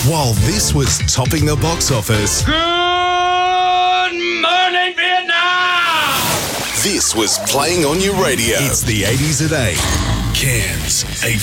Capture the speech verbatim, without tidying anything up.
While this was topping the box office, Good morning, Vietnam! this was playing on your radio. It's the eighties at eight. Cairns, a